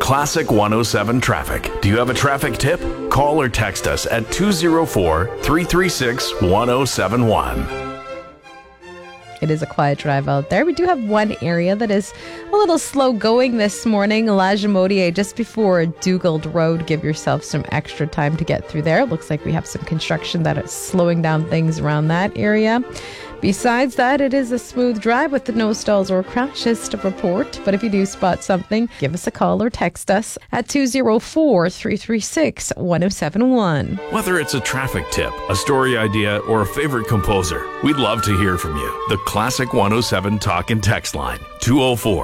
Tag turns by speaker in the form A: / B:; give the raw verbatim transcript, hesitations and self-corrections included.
A: Classic one oh seven Traffic. Do you have a traffic tip? Call or text us at two oh four, three three six, one oh seven one.
B: It is a quiet drive out there. We do have one area that is a little slow going this morning. Lajimodier, just before Dugald Road. Give yourself some extra time to get through there. It looks like we have some construction that is slowing down things around that area. Besides that, it is a smooth drive with no stalls or crashes to report. But if you do spot something, give us a call or text us at two oh four, three three six, one oh seven one.
A: Whether it's a traffic tip, a story idea, or a favorite composer, we'd love to hear from you. The Classic one oh seven Talk and Text line, two oh four,